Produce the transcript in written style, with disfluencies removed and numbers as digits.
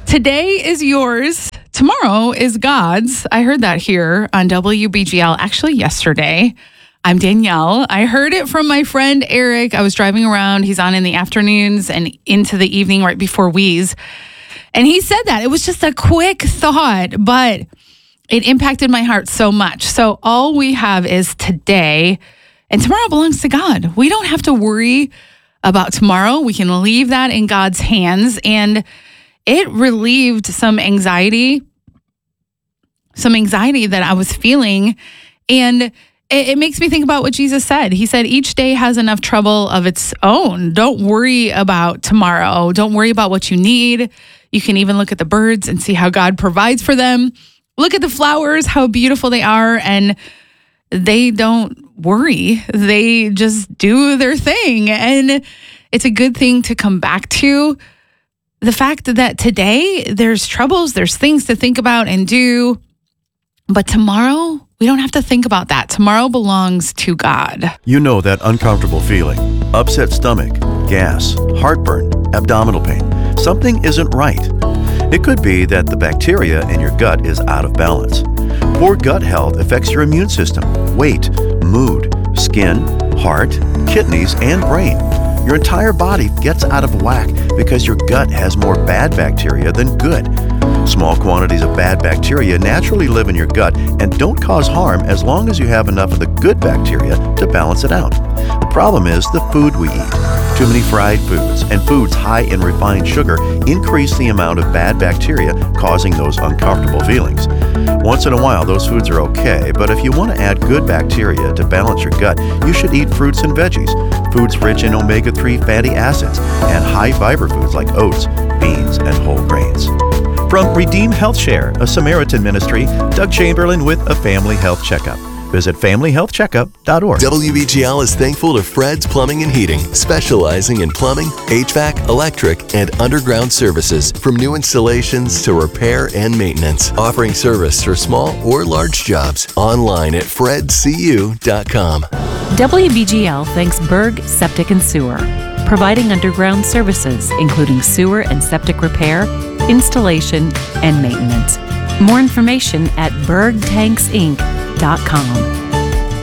Today is yours. Tomorrow is God's. I heard that here on WBGL, actually yesterday. I'm Danielle. I heard it from my friend Eric. I was driving around. He's on in the afternoons and into the evening right before Weeze. And he said that. It was just a quick thought, but it impacted my heart so much. So all we have is today, and tomorrow belongs to God. We don't have to worry about tomorrow. We can leave that in God's hands. And it relieved some anxiety that I was feeling. And it makes me think about what Jesus said. He said, each day has enough trouble of its own. Don't worry about tomorrow. Don't worry about what you need. You can even look at the birds and see how God provides for them. Look at the flowers, how beautiful they are. And they don't worry. They just do their thing. And it's a good thing to come back to. The fact that today there's troubles, there's things to think about and do. But tomorrow, we don't have to think about that. Tomorrow belongs to God. You know that uncomfortable feeling, upset stomach, gas, heartburn, abdominal pain. Something isn't right. It could be that the bacteria in your gut is out of balance. Poor gut health affects your immune system, weight, mood, skin, heart, kidneys, and brain. Your entire body gets out of whack because your gut has more bad bacteria than good. Small quantities of bad bacteria naturally live in your gut and don't cause harm as long as you have enough of the good bacteria to balance it out. The problem is the food we eat. Too many fried foods and foods high in refined sugar increase the amount of bad bacteria, causing those uncomfortable feelings. Once in a while, those foods are okay, but if you want to add good bacteria to balance your gut, you should eat fruits and veggies, foods rich in omega-3 fatty acids, and high-fiber foods like oats, beans, and whole grains. From Redeem Health Share, a Samaritan ministry, Doug Chamberlain with a Family Health Checkup. Visit familyhealthcheckup.org. WBGL is thankful to Fred's Plumbing and Heating, specializing in plumbing, HVAC, electric, and underground services, from new installations to repair and maintenance, offering service for small or large jobs. Online at fredcu.com. WBGL thanks Berg Septic and Sewer, providing underground services, including sewer and septic repair, installation, and maintenance. More information at bergtanksinc.com.